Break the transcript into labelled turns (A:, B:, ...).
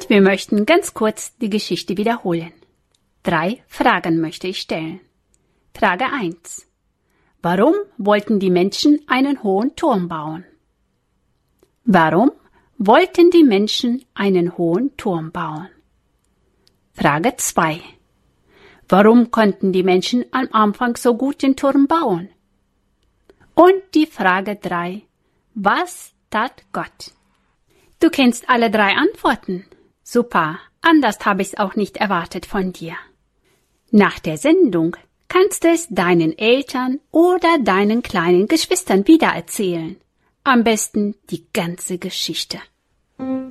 A: Und wir möchten ganz kurz die Geschichte wiederholen. 3 Fragen möchte ich stellen. Frage 1. Warum wollten die Menschen einen hohen Turm bauen? Warum wollten die Menschen einen hohen Turm bauen? Frage 2. Warum konnten die Menschen am Anfang so gut den Turm bauen? Und die Frage 3. Was tat Gott? Du kennst alle 3 Antworten. Super, anders habe ich es auch nicht erwartet von dir. Nach der Sendung kannst du es deinen Eltern oder deinen kleinen Geschwistern wiedererzählen. Am besten die ganze Geschichte.